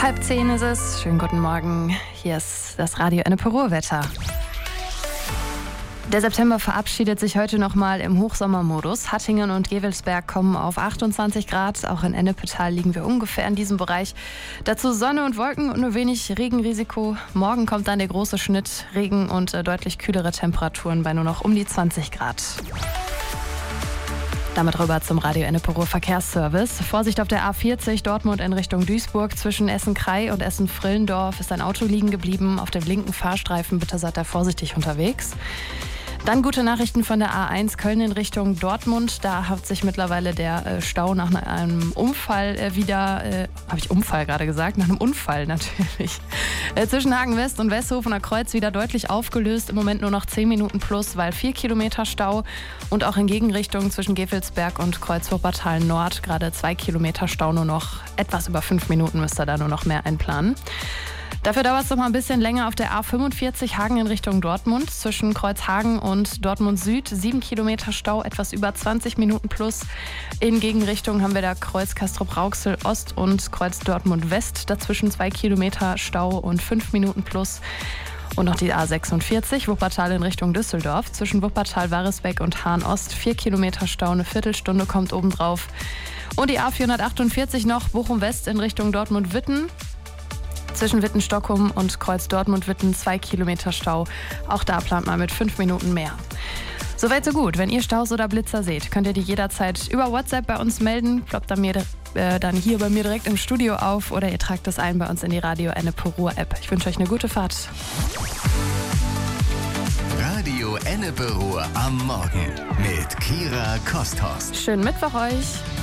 9:30 ist es. Schönen guten Morgen. Hier ist das Radio Ennepe-Ruhr-Wetter. Der September verabschiedet sich heute nochmal im Hochsommermodus. Hattingen und Gevelsberg kommen auf 28 Grad. Auch in Ennepetal liegen wir ungefähr in diesem Bereich. Dazu Sonne und Wolken und nur wenig Regenrisiko. Morgen kommt dann der große Schnitt. Regen und deutlich kühlere Temperaturen bei nur noch um die 20 Grad. Damit rüber zum Radio Ennepe-Ruhr Verkehrsservice. Vorsicht auf der A40 Dortmund in Richtung Duisburg. Zwischen Essen-Krei und Essen-Frillendorf ist ein Auto liegen geblieben. Auf dem linken Fahrstreifen bitte seid da vorsichtig unterwegs. Dann gute Nachrichten von der A1 Köln in Richtung Dortmund. Da hat sich mittlerweile der Stau nach einem Unfall habe ich Unfall gerade gesagt? Nach einem Unfall natürlich. Zwischen Hagen West und Westhofener Kreuz wieder deutlich aufgelöst. Im Moment nur noch 10 Minuten plus, weil 4 Kilometer Stau. Und auch in Gegenrichtung zwischen Gevelsberg und Kreuz-Wuppertal Nord gerade 2 Kilometer Stau, nur noch etwas über 5 Minuten müsst ihr da nur noch mehr einplanen. Dafür dauert es noch mal ein bisschen länger auf der A45 Hagen in Richtung Dortmund. Zwischen Kreuzhagen und Dortmund Süd 7 Kilometer Stau, etwas über 20 Minuten plus. In Gegenrichtung haben wir da Kreuz Castrop-Rauxel Ost und Kreuz Dortmund West. Dazwischen 2 Kilometer Stau und 5 Minuten plus. Und noch die A46 Wuppertal in Richtung Düsseldorf. Zwischen Wuppertal, Warisbeck und Hahn Ost 4 Kilometer Stau, eine Viertelstunde kommt obendrauf. Und die A448 noch Bochum West in Richtung Dortmund-Witten. Zwischen Witten-Stockholm und Kreuz Dortmund-Witten 2 Kilometer Stau. Auch da plant man mit 5 Minuten mehr. Soweit so gut. Wenn ihr Staus oder Blitzer seht, könnt ihr die jederzeit über WhatsApp bei uns melden. Ploppt dann hier bei mir direkt im Studio auf oder ihr tragt das ein bei uns in die Radio Ennepe-Ruhr-App. Ich wünsche euch eine gute Fahrt. Radio Ennepe-Ruhr am Morgen mit Kira Kosthorst. Schönen Mittwoch euch.